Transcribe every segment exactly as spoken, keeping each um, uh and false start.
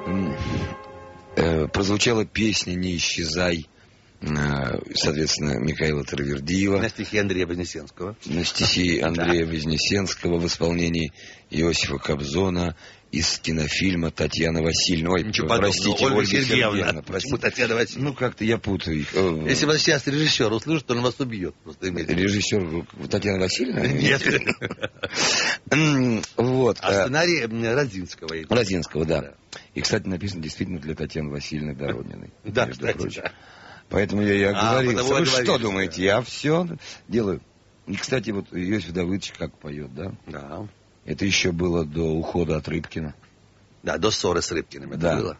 прозвучала песня «Не исчезай», соответственно, Михаила Таравердиева. На стихи Андрея Вознесенского. На стихи Андрея да. Вознесенского в исполнении Иосифа Кобзона из кинофильма Татьяна Васильевна. Ой, Ничего простите, подобного. Ольга, Ольга Сергеевна. Сергеевна простите. Татьяна Васильевна. Ну, как-то я путаю их. Если вас сейчас режиссер услышит, то он вас убьет. Просто режиссер Татьяна Васильевна? Нет. Вот. А сценарий Родзинского. Родзинского, да. И, кстати, написано действительно для Татьяны Васильевны Дорониной. Да, кстати, да. Поэтому я и оговорился. А, вы что думаете, я все делаю. И, кстати, вот Иосиф Давыдович как поет, да? Да. Это еще было до ухода от Рыбкина. Да, до ссоры с Рыбкиным это да. было.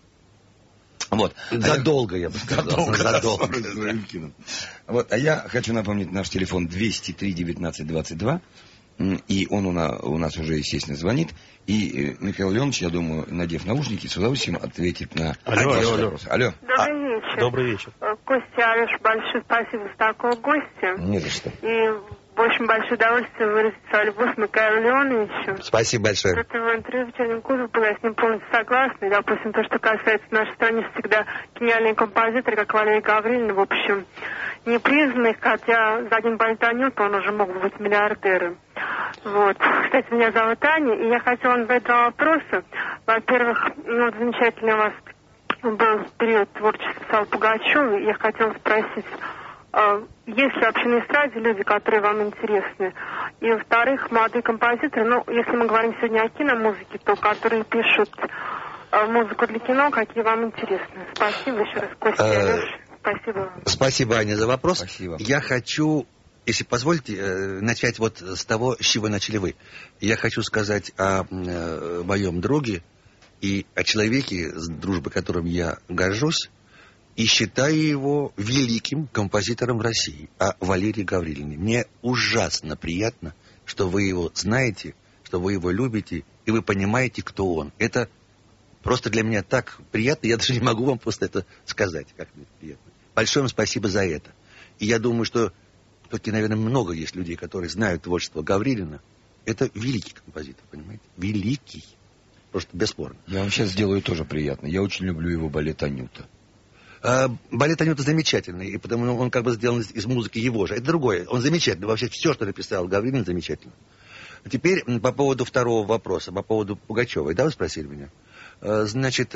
Вот. Задолго, а я бы сказал. Задолго, задолго. С Рыбкиным. Вот. А я хочу напомнить наш телефон двести три девятнадцать двадцать два. И он у нас, у нас уже, естественно, звонит. И Михаил Леонович, я думаю, надев наушники, с удовольствием ответит на алло, алло, вопрос. Алло. Добрый а, вечер. Добрый вечер. Костя, Алеш, большое спасибо за такого гостя. Не за что. И очень большое удовольствие выразить свою любовь к Михаилу Леоновичу. Спасибо большое. Вот его интервью «Вечерним Кузов» было, я с ним полностью согласна. И, допустим, то, что касается нашей страны, всегда гениальные композиторы, как Валерий Гаврилин, в общем, не признанный, хотя за один бальтонют он уже мог бы быть миллиардером. Вот. Кстати, меня зовут Аня, и я хотела вам задать два вопроса. Во-первых, ну, замечательный у вас был период творчества Аллы Пугачевой. Я хотела спросить, э, есть ли вообще на эстраде люди, которые вам интересны? И, во-вторых, молодые композиторы, ну, если мы говорим сегодня о киномузыке, то которые пишут э, музыку для кино, какие вам интересны? Спасибо еще раз, Костя, Алеша. Спасибо вам. Спасибо, Аня, за вопрос. Спасибо. Я хочу, если позволите, начать вот с того, с чего начали вы. Я хочу сказать о э, моем друге и о человеке, с дружбой которым я горжусь, и считаю его великим композитором в России, о Валерии Гаврилине. Мне ужасно приятно, что вы его знаете, что вы его любите, и вы понимаете, кто он. Это просто для меня так приятно, я даже не могу вам просто это сказать, как мне приятно. Большое вам спасибо за это. И я думаю, что все-таки, наверное, много есть людей, которые знают творчество Гаврилина. Это великий композитор, понимаете? Великий. Просто бесспорно. Я вам сейчас сделаю тоже приятно. Я очень люблю его балет «Анюта». А, балет «Анюта» замечательный, и потому он как бы сделан из, из музыки его же. Это другое. Он замечательный. Вообще все, что написал Гаврилин, замечательно. А теперь по поводу второго вопроса, по поводу Пугачевой. Да, вы спросили меня? Значит,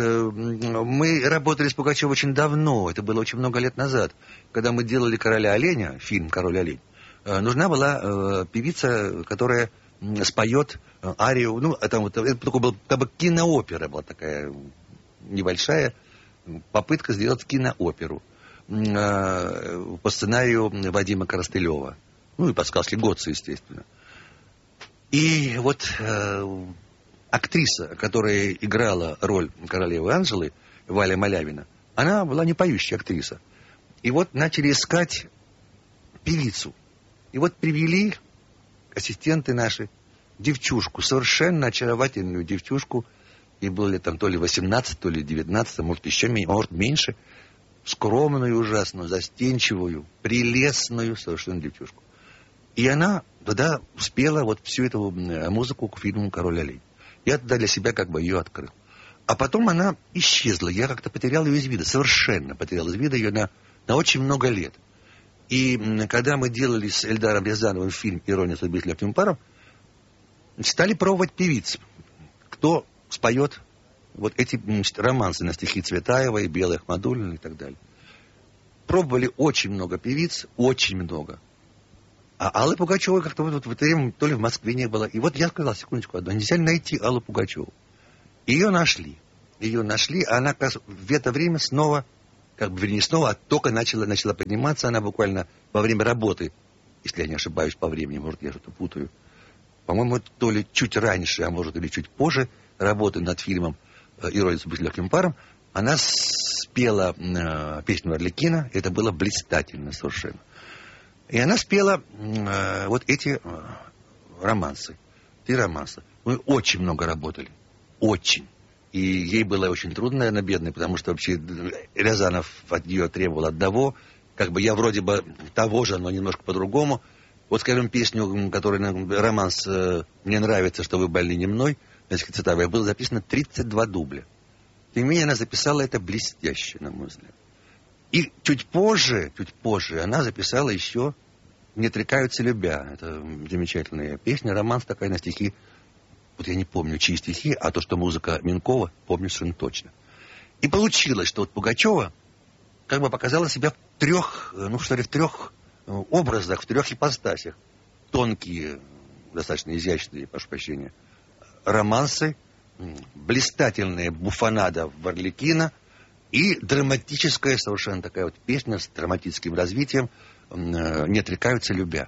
мы работали с Пугачевой очень давно, это было очень много лет назад. Когда мы делали «Короля оленя», фильм «Король олень», нужна была певица, которая споет арию, ну, это, это такой был, как бы киноопера была такая небольшая попытка сделать кинооперу по сценарию Вадима Коростылева, ну и по сказке Готца, естественно. И вот актриса, которая играла роль королевы Анжелы, Валя Малявина, она была не поющая актриса. И вот начали искать певицу. И вот привели ассистенты наши девчушку, совершенно очаровательную девчушку. Ей было лет там то ли восемнадцать, то ли девятнадцать, может еще меньше, может меньше. Скромную, ужасную, застенчивую, прелестную совершенно девчушку. И она тогда спела вот всю эту музыку к фильму «Король олень». Я тогда для себя как бы ее открыл. А потом она исчезла. Я как-то потерял ее из вида. Совершенно потерял из вида ее на, на очень много лет. И когда мы делали с Эльдаром Рязановым фильм «Ирония судьбы» с легким паром, стали пробовать певиц. Кто споет вот эти романсы на стихи Цветаевой, Белой Ахмадуллиной и так далее. Пробовали очень много певиц, очень много. А Аллы Пугачевой как-то вот, вот в это время то ли в Москве не было. И вот я сказал, секундочку одну, нельзя найти Аллу Пугачеву. Ее нашли. Ее нашли, а она как раз в это время снова, как бы, вернее, снова, а только начала, начала подниматься. Она буквально во время работы, если я не ошибаюсь по времени, может, я что-то путаю, по-моему, то ли чуть раньше, а может, или чуть позже работы над фильмом «Ирония судьбы с легким паром», она спела э, песню Арлекина. Это было блистательно совершенно. И она спела э, вот эти э, романсы. Три романса. Мы очень много работали. Очень. И ей было очень трудно, наверное, бедной, потому что вообще Рязанов от нее требовал одного. Как бы я вроде бы того же, но немножко по-другому. Вот, скажем, песню, которая романс э, «Мне нравится, что вы больны не мной», значит, Цветаевой, было записано тридцать два дубля. Тем не менее, она записала это блестяще, на мой взгляд. И чуть позже, чуть позже она записала еще «Не отрекаются любя». Это замечательная песня, романс такая на стихи. Вот я не помню, чьи стихи, а то, что музыка Минкова, помню совершенно точно. И получилось, что вот Пугачева как бы показала себя в трех, ну что ли, в трех образах, в трех ипостасях. Тонкие, достаточно изящные, прошу прощения, романсы, блистательная буфонада в Арлекино и драматическая совершенно такая вот песня с драматическим развитием «Не отрекаются любя».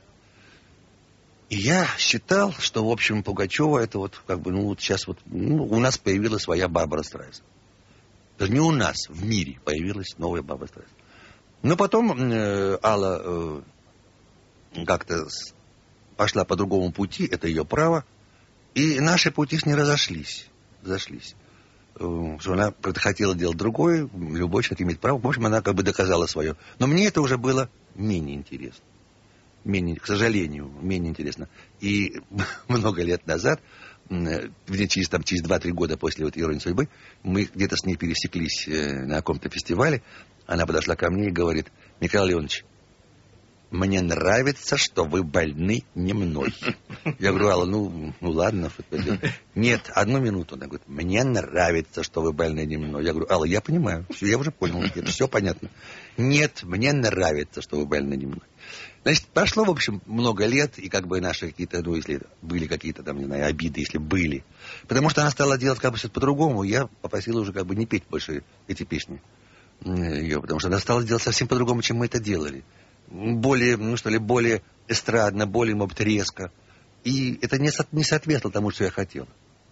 И я считал, что, в общем, Пугачева это вот как бы, ну вот сейчас вот, ну, у нас появилась своя Барбара Страйзанд. Даже не у нас, в мире появилась новая Барбара Страйзанд. Но потом э, Алла э, как-то пошла по другому пути, это ее право, и наши пути с ней разошлись. разошлись. Э, что она как-то хотела делать другое, любой человек имеет право, в общем, она как бы доказала свое. Но мне это уже было менее интересно. Менее, к сожалению, менее интересно. И много лет назад, через, там, через два-три года после вот «Иронии судьбы», мы где-то с ней пересеклись на каком-то фестивале. Она подошла ко мне и говорит: Михаил Леонович, мне нравится, что вы больны не мной. Я говорю: Алла, ну, ну ладно. Нет, одну минуту. Она говорит: мне нравится, что вы больны не мной. Я говорю: Алла, я понимаю, все, я уже понял, это все понятно. Нет, мне нравится, что вы больны не мной. Значит, прошло, в общем, много лет, и как бы наши какие-то, ну, если были какие-то там, не знаю, обиды, если были. Потому что она стала делать как бы все по-другому, я попросил уже как бы не петь больше эти песни ее, потому что она стала делать совсем по-другому, чем мы это делали. Более, ну что ли, более эстрадно, более, может быть, резко. И это не, со, не соответствовало тому, что я хотел.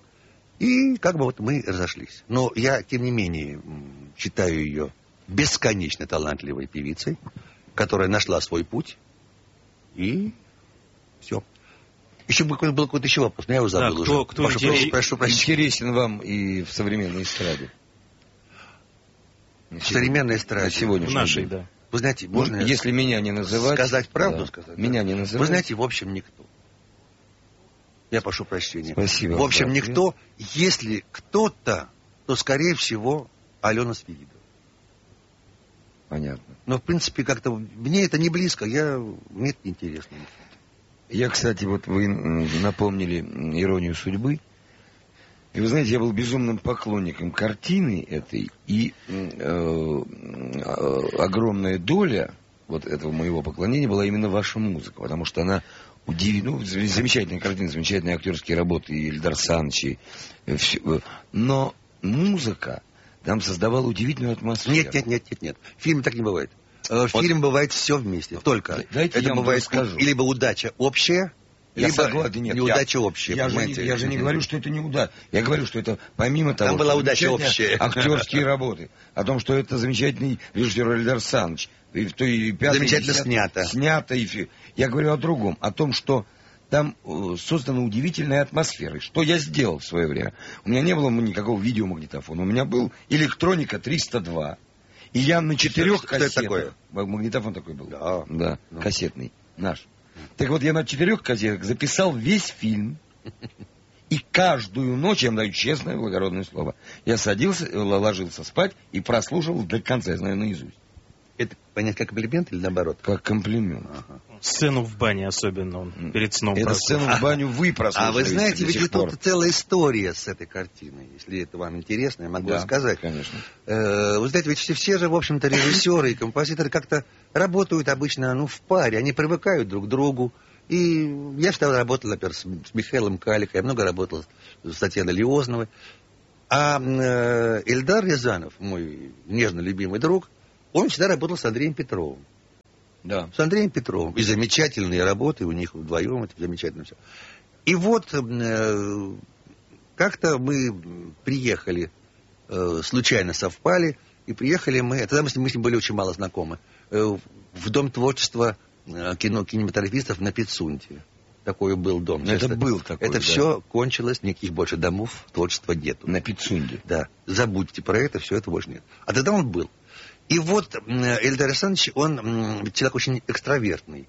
И как бы вот мы разошлись. Но я, тем не менее, считаю ее бесконечно талантливой певицей, которая нашла свой путь. И все. Еще был, был какой-то еще вопрос, но я его забыл да, кто, уже. Кто прошу, интерес... прошу, прошу, интересен вам и в современной эстраде? В современной эстраде. На сегодняшний нашей, да. Вы знаете, можно... Ну, если меня не называть... Сказать правду, да. сказать. Меня да. не называть. Вы знаете, в общем, никто. Я прошу прощения. Спасибо. В общем, никто. Если кто-то, то, скорее всего, Алена Свиридова. Понятно. Но, в принципе, как-то мне это не близко, я... мне это неинтересно. Я, кстати, вот вы напомнили «Иронию судьбы». И вы знаете, я был безумным поклонником картины этой, и э, э, огромная доля вот этого моего поклонения была именно ваша музыка, потому что она удивительная, ну, замечательная картина, замечательные актерские работы, и Эльдар Саныч, и, э, все, но музыка там создавала удивительную атмосферу. Нет, нет, нет, нет, нет. В фильме так не бывает. В фильме вот. Бывает все вместе. Только дайте это я бывает скажу. либо удача общая, я либо согласен, нет, неудача я, общая. Я, же, я же не говорю, что это неудача. Я говорю, что это помимо того, там была что удача общая. Актерские работы, о том, что это замечательный режиссер Эльдар Саныч. И, то, и пятый, замечательно десятый, снято. Снято. И, я говорю о другом, о том, что там э, создана удивительная атмосфера. Что я сделал в свое время? У меня не было никакого видеомагнитофона. У меня был электроника триста два. И я на четырех кассетах... Что это такое? Магнитофон такой был. Да. Да, ну. Кассетный, наш. Так вот, я на четырех кассетах записал весь фильм. И каждую ночь, я вам даю честное, благородное слово, я садился, ложился спать и прослушивал до конца, я знаю наизусть. Это понять как комплимент или наоборот? Как комплимент. Ага. Сцену в бане особенно он перед сном Это прослушал. сцену в баню вы прослушали. А вы знаете, ведь и тут целая история с этой картиной. Если это вам интересно, я могу да, рассказать. Конечно. Э, вы знаете, ведь все, все же, в общем-то, режиссеры и композиторы как-то работают обычно ну, в паре. Они привыкают друг к другу. И я всегда работал, например, с, с Михаилом Каликой, я много работал с Татьяной Лиозновой. А э, Эльдар Рязанов, мой нежно любимый друг, он всегда работал с Андреем Петровым. Да. С Андреем Петровым. И замечательные работы у них вдвоем, это замечательно все. И вот э, как-то мы приехали, э, случайно совпали, и приехали мы, тогда мы с ним, мы с ним были очень мало знакомы, э, в Дом творчества э, кино, кинематографистов на Пицунде. Такой был дом. Это Сейчас, был такой, Это да. все кончилось, никаких больше домов, творчества нету. На Пицунде. Да. Забудьте про это, все это больше нет. А тогда он был. И вот Эльдар Александрович, он человек очень экстравертный.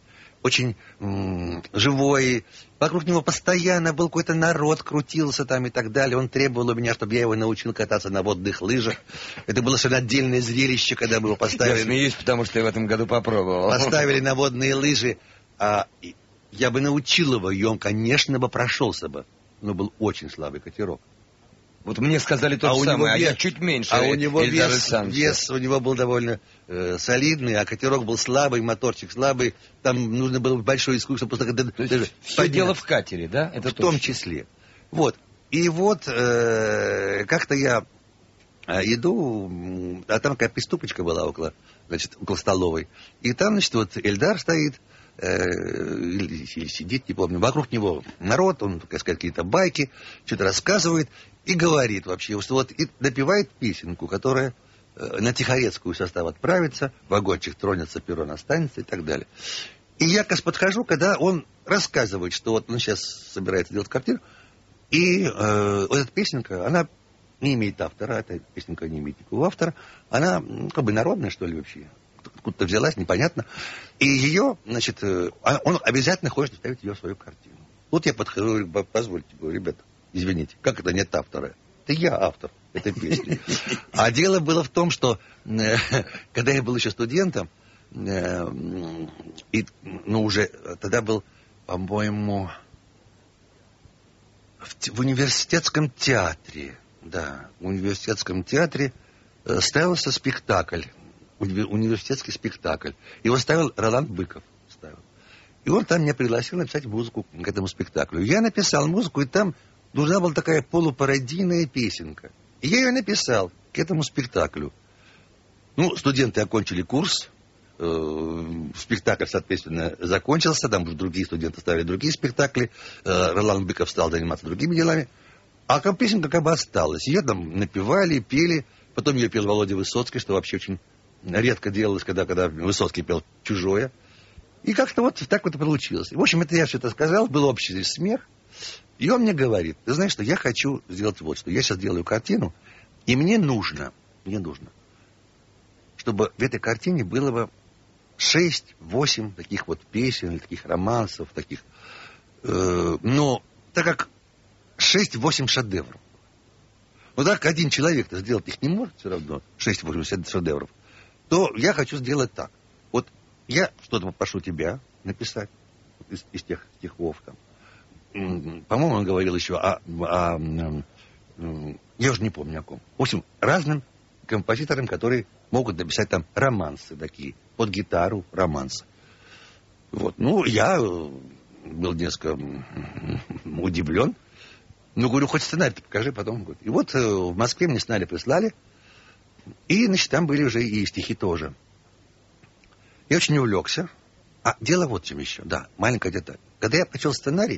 очень м- живой. Вокруг него постоянно был какой-то народ, крутился там и так далее. Он требовал у меня, чтобы я его научил кататься на водных лыжах. Это было совершенно отдельное зрелище, когда мы его поставили. Я смеюсь, потому что я в этом году попробовал. Поставили на водные лыжи. А я бы научил его, и он, конечно, бы прошелся бы. Но был очень слабый катерок. Вот мне сказали то а же самое, вес, а я чуть меньше. А у него вес, вес у него был довольно э, солидный, а катерок был слабый, моторчик слабый. Там нужно было большое искусство. Просто, когда, то есть все поднять. Дело в катере, да? Это в точно. Том числе. Вот. И вот э, как-то я э, иду, а там такая приступочка была около, значит, около столовой. И там, значит, вот Эльдар стоит, или, или сидит, не помню. Вокруг него народ, он, так сказать, какие-то байки, что-то рассказывает и говорит вообще, что вот и допевает песенку, которая э, на Тихорецкую состав отправится, вагончик тронется, перрон останется и так далее. И я как раз подхожу, когда он рассказывает, что вот он сейчас собирается делать картину, и э, вот эта песенка, она не имеет автора, эта песенка не имеет никакого автора, она ну, как бы народная, что ли, вообще. Откуда-то взялась, непонятно. И ее, значит, он обязательно хочет вставить ее в свою картину. Вот я подхожу, позвольте, говорю, ребята, извините, как это нет автора? Это я автор этой песни. А дело было в том, что когда я был еще студентом, и, ну, уже тогда был, по-моему, в, в университетском театре, да, в университетском театре ставился спектакль. Университетский спектакль. Его ставил Роланд Быков. Ставил. И он там меня пригласил написать музыку к этому спектаклю. Я написал музыку, и там нужна была такая полупародийная песенка. И я ее написал к этому спектаклю. Ну, студенты окончили курс. Э, спектакль, соответственно, закончился. Там уже другие студенты ставили другие спектакли. Э, Роланд Быков стал заниматься другими делами. А песенка как бы осталась. Ее там напевали, пели. Потом ее пел Володя Высоцкий, что вообще очень редко делалось, когда, когда Высоцкий пел «Чужое». И как-то вот так вот и получилось. В общем, это я все это сказал, был общий смех. И он мне говорит, ты знаешь, что я хочу сделать вот что. Я сейчас делаю картину, и мне нужно, мне нужно, чтобы в этой картине было бы шесть-восемь таких вот песен, таких романсов, таких. Э, но так как шесть-восемь шедевров. Ну так один человек-то сделать их не может все равно, шесть-восемь шедевров. То я хочу сделать так. Вот я что-то попрошу тебя написать из, из тех стихов там. По-моему, он говорил еще о, о, о... Я уже не помню о ком. В общем, разным композиторам, которые могут написать там романсы такие. Под гитару романсы. Вот. Ну, я был несколько удивлен. Ну, говорю, хоть сценарий покажи, потом. И вот в Москве мне сценарий прислали. И, значит, там были уже и стихи тоже. Я очень увлекся. А дело вот в чем еще. Да, маленькая деталь. Когда я прочел сценарий,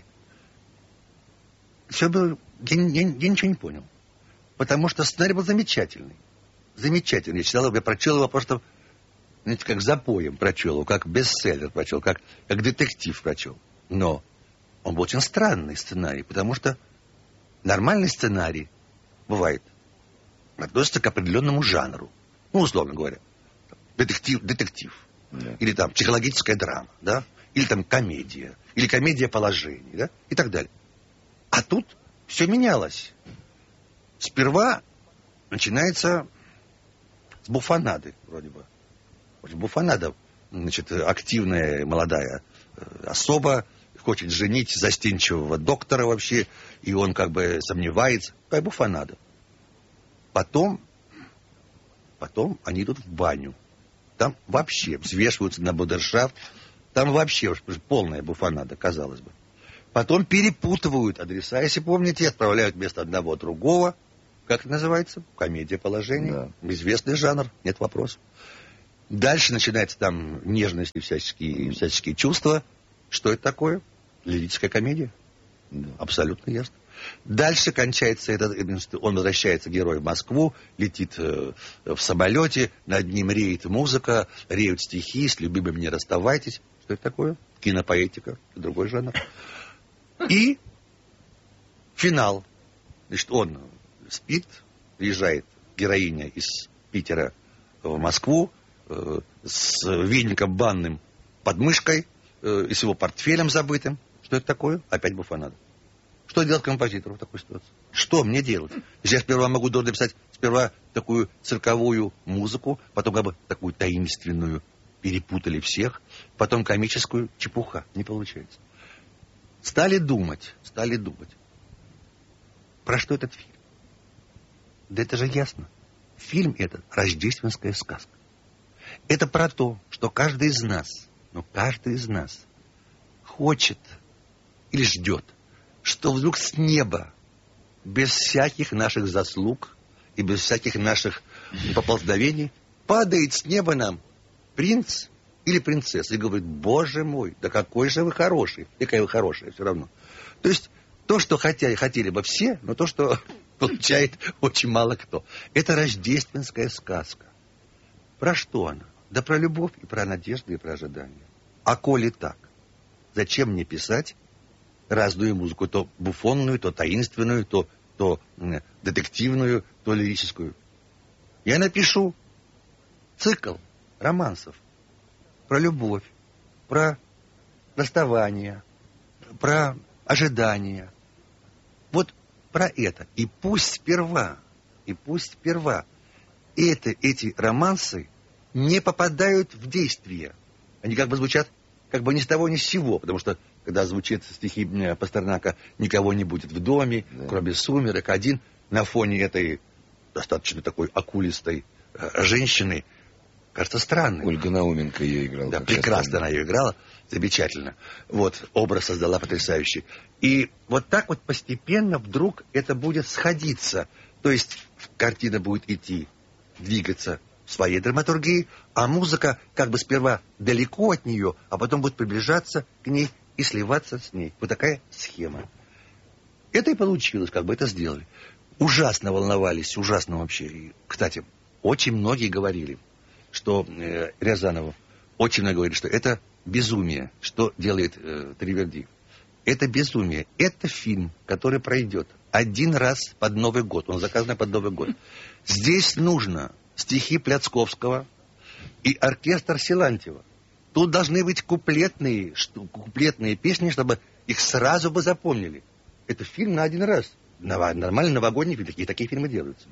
все было... Я, я, я ничего не понял. Потому что сценарий был замечательный. Замечательный. Я читал его, я прочел его просто, знаете, как запоем прочел его, как бестселлер прочел, как, как детектив прочел. Но он был очень странный сценарий, потому что нормальный сценарий бывает относится к определенному жанру. Ну, условно говоря, детектив, детектив. Yeah. Или там психологическая драма, да? Или там комедия. Или комедия положений, да? И так далее. А тут все менялось. Сперва начинается с буфонады, вроде бы. Буфонада, значит, активная молодая особа, хочет женить застенчивого доктора вообще, и он как бы сомневается. Какая буфонада. Потом, потом они идут в баню. Там вообще взвешиваются на брудершафт. Там вообще полная буфонада, казалось бы. Потом перепутывают адреса, если помните, отправляют вместо одного другого. Как это называется? Комедия положений. Да. Известный жанр, нет вопросов. Дальше начинается там нежность и всяческие, всяческие чувства. Что это такое? Лирическая комедия. Да. Абсолютно ясно. Дальше кончается этот, он возвращается, герой, в Москву, летит э, в самолете, над ним реет музыка, реют стихи, с любимым не расставайтесь. Что это такое? Кинопоэтика, другой жанр. И финал. Значит, он спит, приезжает героиня из Питера в Москву э, с веником банным под мышкой, э, и с его портфелем забытым. Что это такое? Опять буфонада. Что делать композитору в такой ситуации? Что мне делать? Если я сперва могу написать сперва такую цирковую музыку, потом как бы такую таинственную, перепутали всех, потом комическую, чепуха, не получается. Стали думать, стали думать. Про что этот фильм? Да это же ясно. Фильм этот рождественская сказка. Это про то, что каждый из нас, ну каждый из нас хочет или ждет, что вдруг с неба, без всяких наших заслуг и без всяких наших поползновений, падает с неба нам принц или принцесса и говорит: боже мой, да какой же вы хороший. Какая вы хорошая все равно. То есть то, что хотели, хотели бы все, но то, что получает очень мало кто. Это рождественская сказка. Про что она? Да про любовь и про надежду и про ожидание. А коли так, зачем мне писать разную музыку, то буфонную, то таинственную, то, то детективную, то лирическую? Я напишу цикл романсов про любовь, про расставание, про ожидание. Вот про это. И пусть сперва, и пусть сперва это, эти романсы не попадают в действие. Они как бы звучат как бы ни с того, ни с сего, потому что когда звучат стихи Пастернака «Никого не будет в доме, да. кроме сумерек», один на фоне этой достаточно такой акулистой э, женщины кажется странным. Ольга Науменко ее играла. Да, прекрасно она ее играла, замечательно. Вот, образ создала потрясающий. И вот так вот постепенно вдруг это будет сходиться. То есть картина будет идти, двигаться в своей драматургии, а музыка как бы сперва далеко от нее, а потом будет приближаться к ней и сливаться с ней. Вот такая схема. Это и получилось, как бы это сделали. Ужасно волновались, ужасно вообще. И, кстати, очень многие говорили, что э, Рязанова, очень многие говорили, что это безумие, что делает э, Таривердиев. Это безумие. Это фильм, который пройдет один раз под Новый год. Он заказан под Новый год. Здесь нужно стихи Пляцковского и оркестр Силантьева. Тут должны быть куплетные, что, куплетные песни, чтобы их сразу бы запомнили. Это фильм на один раз. Нормальный новогодний фильм. Такие, такие фильмы делаются.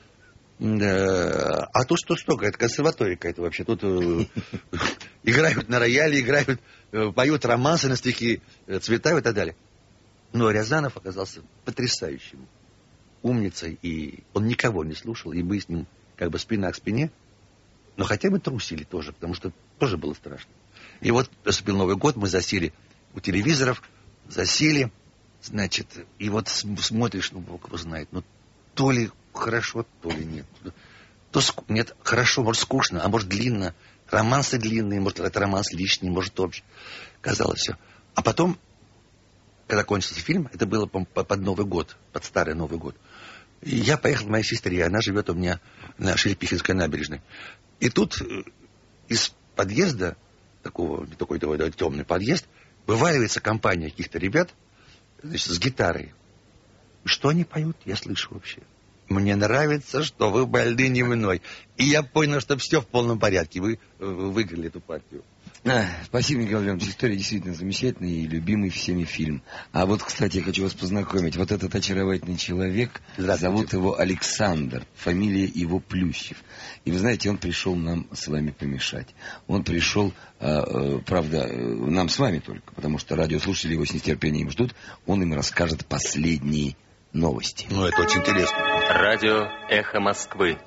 Да. А тут что столько? Это консерватория какая-то вообще. Тут э, играют на рояле, играют, э, поют романсы на стихи э, Цветаева и так далее. Но Рязанов оказался потрясающим умницей, и он никого не слушал, и мы с ним как бы спина к спине, но хотя бы трусили тоже, потому что тоже было страшно. И вот наступил Новый год, мы засели у телевизоров, засели, значит, и вот смотришь, ну, Бог его знает, ну, то ли хорошо, то ли нет. То ск... Нет, хорошо, может, скучно, а может, длинно. Романсы длинные, может, это романс лишний, может, общий. Казалось все. А потом, когда кончился фильм, это было под Новый год, под старый Новый год. И я поехал к моей сестре, она живет у меня на Шелепихинской набережной. И тут из подъезда, такого, такой, такой, такой темный подъезд, вываливается компания каких-то ребят, значит, с гитарой. Что они поют, я слышу вообще. Мне нравится, что вы больны не мной. И я понял, что все в полном порядке. Вы, вы выиграли эту партию. А, спасибо, Николай Леонидович. История действительно замечательная и любимый всеми фильм. А вот, кстати, я хочу вас познакомить. Вот этот очаровательный человек, зовут его Александр. Фамилия его Плющев. И вы знаете, он пришел нам с вами помешать. Он пришел, а, а, правда, нам с вами только, потому что радиослушатели его с нетерпением ждут. Он им расскажет последние новости. Ну, это очень интересно. Радио «Эхо Москвы».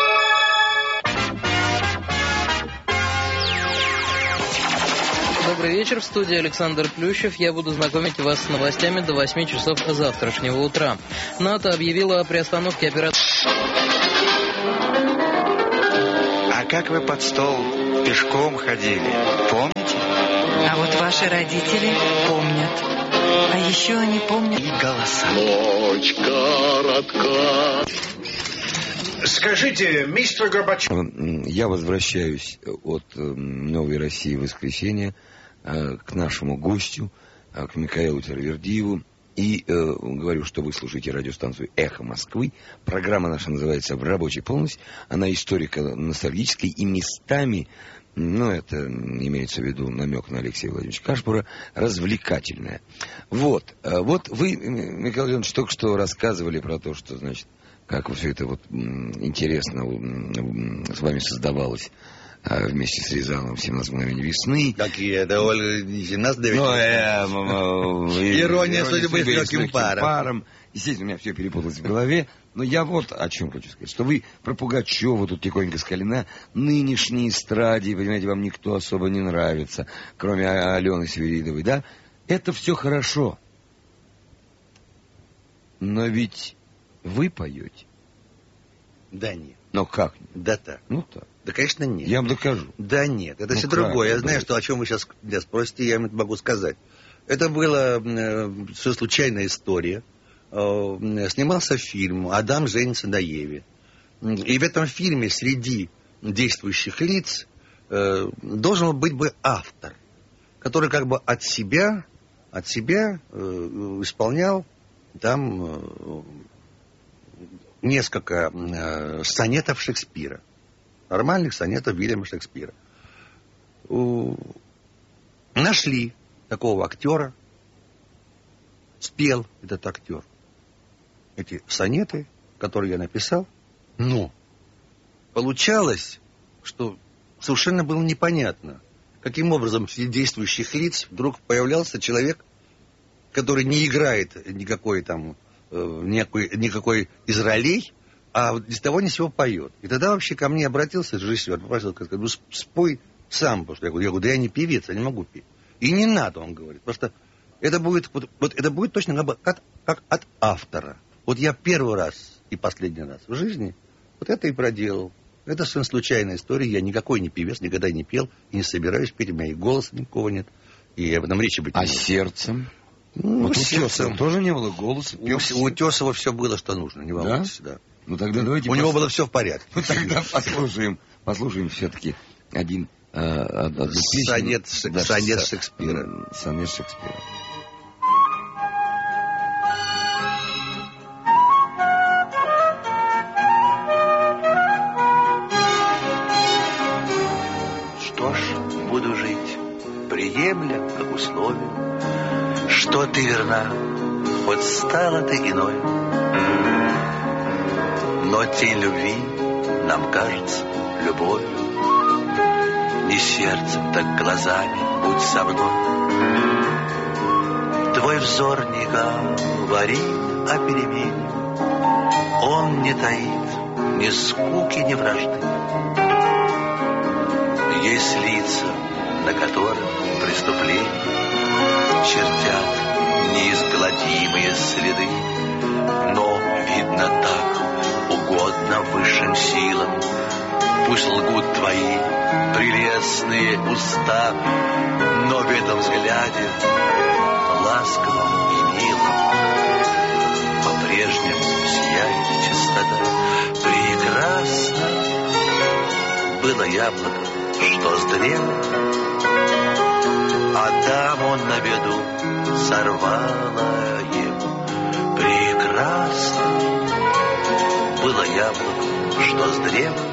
Добрый вечер, в студии Александр Плющев. Я буду знакомить вас с новостями до восьми часов завтрашнего утра. НАТО объявила о приостановке операции... А как вы под стол пешком ходили, помните? А вот ваши родители помнят. А еще они помнят... И голоса. Ночь коротка. Скажите, мистер Горбачев... Я возвращаюсь от «Новой России» в воскресенье к нашему гостю, к Михаилу Таривердиеву. И э, говорю, что вы слушаете радиостанцию «Эхо Москвы». Программа наша называется «В рабочей полночь». Она историко-ностальгическая и местами ну, это имеется в виду намек на Алексея Владимировича Кашпура, развлекательная. Вот, вот вы, Михаил Леонидович, только что рассказывали про то, что, значит, как все это вот интересно с вами создавалось вместе с Рязановым «семнадцать мгновений весны». Какие это, Ольга, не семнадцать мгновений. Ирония судьбы с легким паром. Естественно, у меня все перепуталось в голове. Но я вот о чем хочу сказать. Что вы про Пугачева тут тихонько сказали на нынешней эстраде, понимаете, вам никто особо не нравится, кроме Алены Свиридовой, да? Это все хорошо. Но ведь вы поете. Да нет. Но как? Да так. Ну так. Да, конечно, нет. Я вам докажу. Да нет, это ну, все другое. Я знаю, будет? что, о чем вы сейчас меня спросите, я вам это могу сказать. Это была э, все случайная история. Э, снимался фильм «Адам женится на Еве». И в этом фильме среди действующих лиц э, должен быть бы автор, который как бы от себя, от себя э, исполнял там э, несколько э, сонетов Шекспира. Нормальных сонетов Вильяма Шекспира. У... Нашли такого актера, спел этот актер эти сонеты, которые я написал, но получалось, что совершенно было непонятно, каким образом среди действующих лиц вдруг появлялся человек, который не играет никакой там, э, никакой, никакой из ролей, а ни с того ни с сего поет. И тогда вообще ко мне обратился режиссер, попросил, сказать, ну спой сам, потому что я говорю, я говорю, да я не певец, я не могу петь. И не надо, он говорит, просто это будет, вот, вот это будет точно как, бы, как, как от автора. Вот я первый раз и последний раз в жизни вот это и проделал. Это совершенно случайная история, я никакой не певец, никогда не пел, и не собираюсь петь, у меня и голоса никакого нет, и об этом речи быть не а может. сердцем? Ну, вот сердцем. у Тесова тоже не было голоса. У, у Тесова все было, что нужно, не волнуйтесь, да? да. Ну тогда давайте... У пос... него было все в порядке. Ну тогда послушаем, послушаем все-таки один... Э, одну песню. Сонет, да, сонет Ш... Шекспира. Сонет Шекспира. Что ж, буду жить, приемля, как условие, что ты верна, хоть стала ты иной. Но тень любви нам кажется любовью. Не сердцем, так глазами будь со мной. Твой взор не говорит о перемене, он не таит ни скуки, ни вражды. Есть лица, на которых преступления чертят неизгладимые следы, но видно так угодно высшим силам. Пусть лгут твои прелестные уста, но в этом взгляде ласковом и милом по-прежнему сияет чистота. Прекрасно было яблоко, что сдрело, Адам он на беду сорвала его. Прекрасно было яблоко, что сдрело,